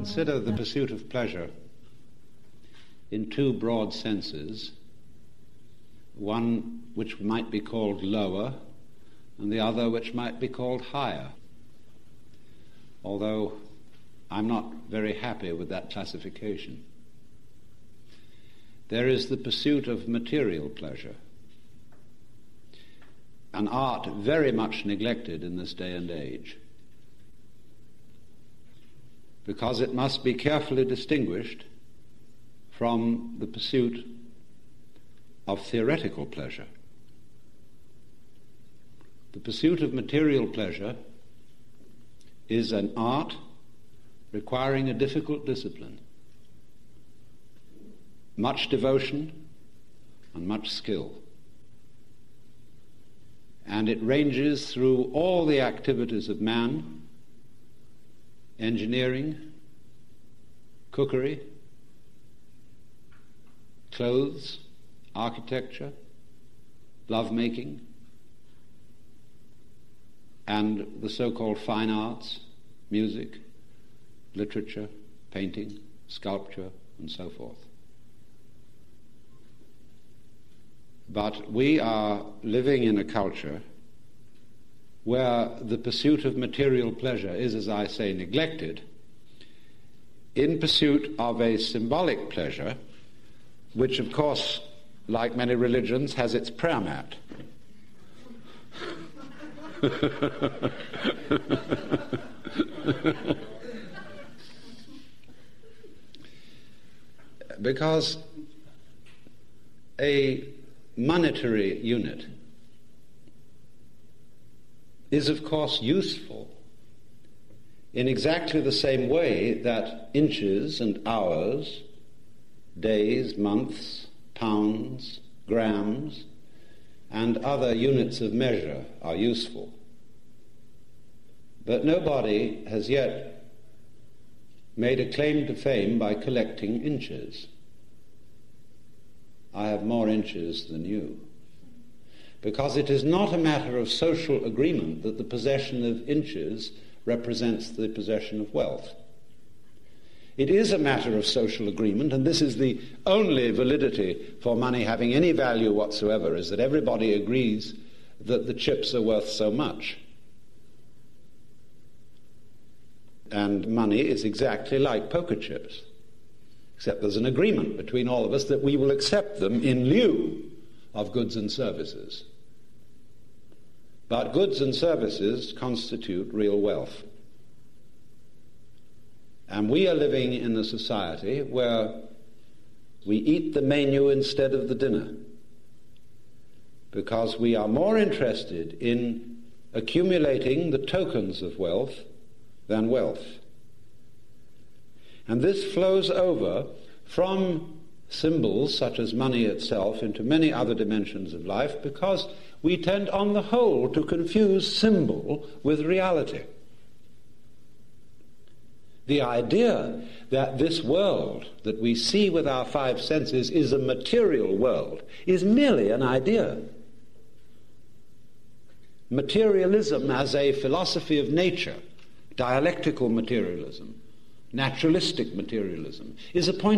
consider the pursuit of pleasure in two broad senses, one which might be called lower and the other which might be called higher, although I'm not very happy with that classification. There is the pursuit of material pleasure, an art very much neglected in this day and age, because it must be carefully distinguished from the pursuit of theoretical pleasure. The pursuit of material pleasure is an art requiring a difficult discipline, much devotion and much skill. And it ranges through all the activities of man: engineering, cookery, clothes, architecture, lovemaking, and the so-called fine arts, music, literature, painting, sculpture, and so forth. But we are living in a culture where the pursuit of material pleasure is, as I say, neglected in pursuit of a symbolic pleasure, which, of course, like many religions, has its prayer mat. Because a monetary unit is, of course, useful in exactly the same way that inches and hours, days, months, pounds, grams, and other units of measure are useful. But nobody has yet made a claim to fame by collecting inches. I have more inches than you. Because it is not a matter of social agreement that the possession of inches represents the possession of wealth. It is a matter of social agreement, and this is the only validity for money having any value whatsoever, is that everybody agrees that the chips are worth so much. And money is exactly like poker chips, except there's an agreement between all of us that we will accept them in lieu of goods and services. But goods and services constitute real wealth. And we are living in a society where we eat the menu instead of the dinner, because we are more interested in accumulating the tokens of wealth than wealth. And this flows over from symbols such as money itself into many other dimensions of life, because we tend on the whole to confuse symbol with reality. The idea that this world that we see with our five senses is a material world is merely an idea. Materialism as a philosophy of nature, dialectical materialism, naturalistic materialism, is a point